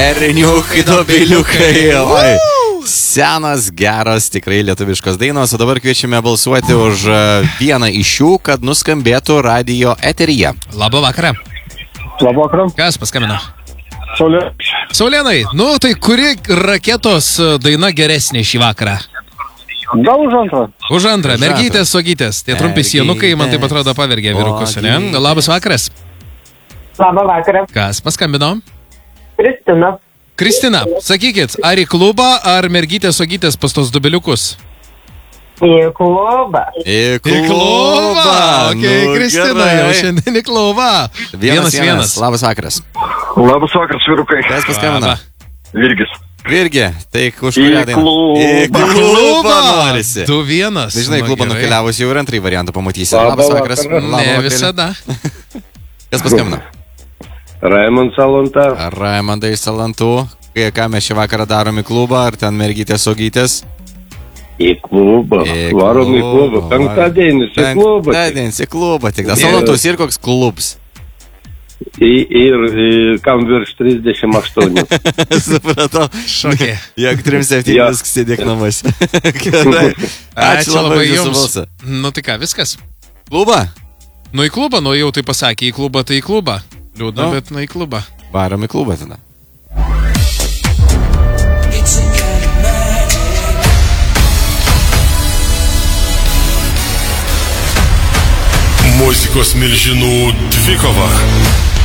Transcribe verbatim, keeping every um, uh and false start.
Berniukai, dobiliukai. Oi. Senas, geras, tikrai lietuviškos dainos, o dabar kviečiame balsuoti už vieną iš jų, kad nuskambėtų radijo eteryje. Labą vakarą. Labą vakarą. Kas paskambino? Saulė. Saulėnai, nu tai kuri raketos daina geresnė šį vakarą? Gal už antrą. Už antrą, mergytės, sogytės. Tie trumpi sienukai, man taip atrodo, pavergė vyrukus, ne? Labas vakaras. Labą vakarą. Kas paskambino? Kristina. Kristina, sakykit, ar į klubą, ar mergytės, sogytės pas tos dubeliukus? Į klubą. Į Į klubą. Ok, Nu, Kristina, gerai. jau šiandien į klubą. Vienas, vienas. Labas vakaras. Labas vakaras, vyrukai. Kas paskambino? Virgis. Virgi, tai už Į kurią dainą? klubą. Į klubą norisi. Du vienas. Tai žinai, Nu, klubą gerai. nukeliavus jau ir antrąjį variantą pamatysi. Labą Labas vakaras. vakarą. Labą Ne vakarą. visada. Kas paskambino? Raimond Salonta. Raimondai iš Salantų. Kai- Ką mes šį vakarą darom į klubą, ar ten mergytės, sogytės? Į klubą. Į Varom į klubą. klubą. Penktadienis į klubą. Penktadienis į klubą. Tik tas Gerai. Salantus ir koks klubs. Į, ir į, kam virš trisdešimt aštuoni. Supratau. Šokė. Jeigu trim septyni, Jo. viskas sėdėk namuose. Gerai. Ačiū labai jūsų balsą. Nu tai ką, viskas. Klubą? Nu į klubą, nu jau tai pasakė, į klubą tai į klubą. Liūdna, Nu. bet nu į klubą. Varom į klubą tada. Muzikos milžinų dvikova.